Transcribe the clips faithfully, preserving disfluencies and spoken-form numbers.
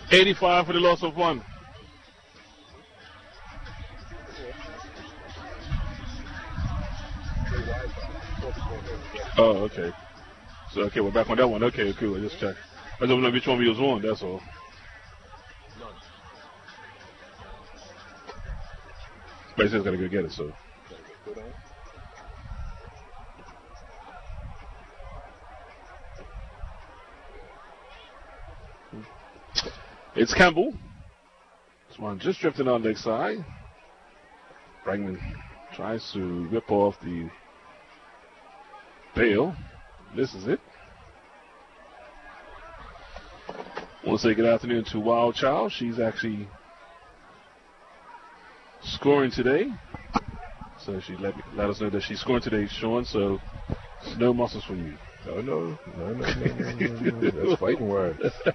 eighty-five for the loss of one. Oh, okay. So, okay, we're back on that one. Okay, cool. I just checked. I don't know which one we was on, that's all. But he's just got to go get it, so. It's Campbell. This one just drifting on the leg side. Bregman tries to rip off the bail. This is it. I want to say good afternoon to Wild Child. She's actually scoring today. So she let, me, let us know that she's scoring today, Sean. So no muscles for you. Oh, no. No, no, no, no, no, no. That's fighting words.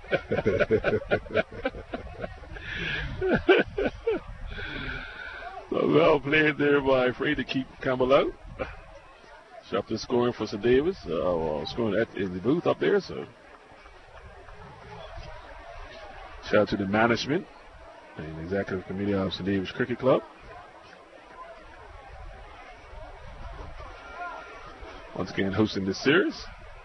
So well played there by Frey to keep Campbell out. Sharpton scoring for Saint Davis. Uh, well, scoring at, in the booth up there. So shout out to the management and executive committee of Saint Davis Cricket Club. Once again, hosting this series.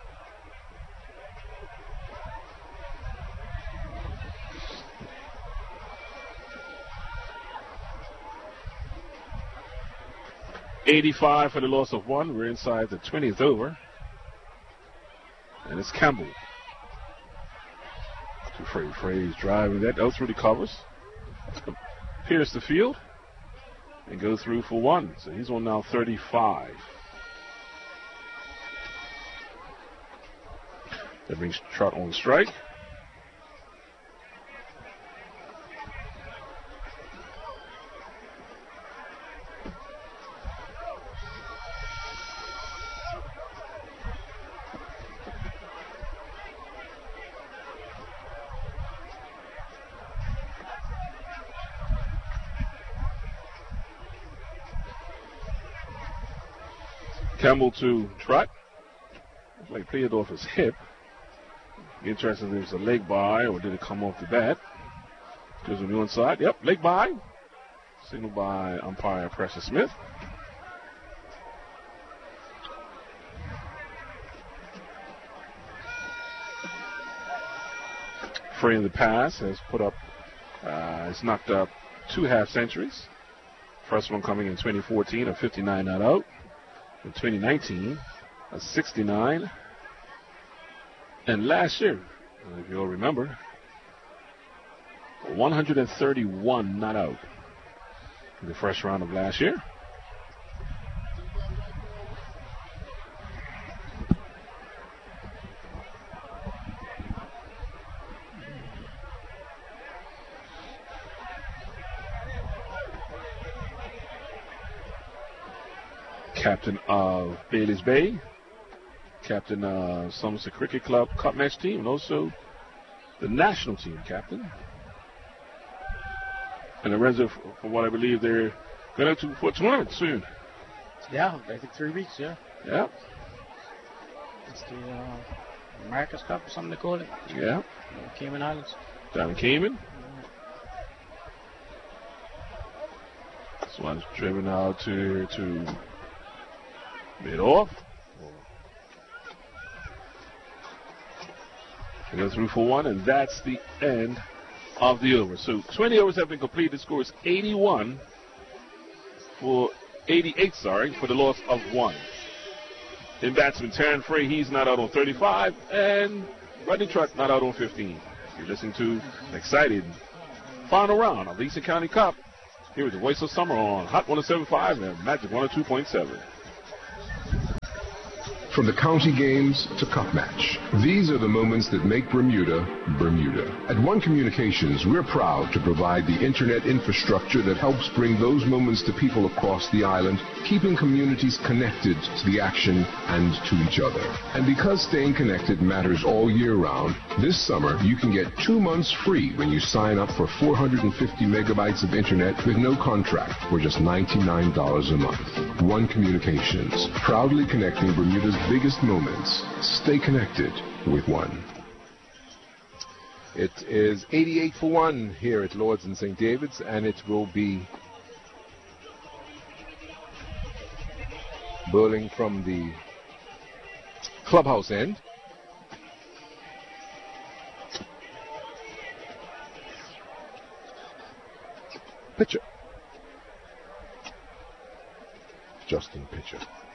eighty-five for the loss of one. We're inside the twentieth over. And it's Campbell. Frey. Frey's driving that out through the covers. Pierce the field. And go through for one. So he's on now thirty-five. That brings Trot on strike. Campbell to Trot. Looks like played off his hip. Interested if it was a leg by or did it come off the bat. Goes on the inside. Yep, leg by. Signaled by umpire Precious Smith. Frey in the past has put up, uh, has knocked up two half centuries. First one coming in twenty fourteen, a fifty-nine not out. In twenty nineteen, a sixty-nine. And last year, if you'll remember, one hundred thirty-one not out in the first round of last year. Captain of Bailey's Bay. Captain of Somerset Cricket Club Cup Match team, and also the national team captain. And Lorenzo, from what I believe, they're going to for a tournament soon. Yeah, I think three weeks, yeah. Yeah. It's the uh, Marcus Cup or something they call it. Yeah. Cayman Islands. Down in Cayman. This one's driven out to, to mid off. They go through for one, and that's the end of the over. So twenty overs have been completed. The score is eighty-one for eighty-eight, sorry, for the loss of one. In batsman Terran Frey, he's not out on thirty-five, and Rodney Trott not out on fifteen. You're listening to an exciting final round of the Eastern County Cup. Here is the Voice of Summer on Hot one oh seven point five and Magic one oh two point seven. From the county games to cup match, these are the moments that make Bermuda, Bermuda. At One Communications, we're proud to provide the internet infrastructure that helps bring those moments to people across the island, keeping communities connected to the action and to each other. And because staying connected matters all year round, this summer you can get two months free when you sign up for four hundred fifty megabytes of internet with no contract for just ninety-nine dollars a month. One Communications, proudly connecting Bermuda's biggest moments. Stay connected with One. It is eighty-eight for one here at Lords and Saint David's, and it will be bowling from the clubhouse end. Pitcher. Justin Pitcher.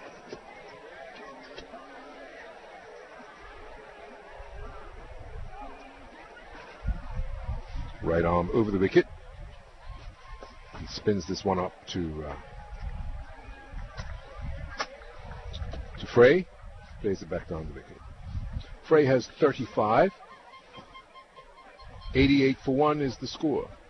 Right arm over the wicket. He spins this one up to uh, to Frey. Plays it back down the wicket. Frey has thirty-five. eighty-eight for one is the score.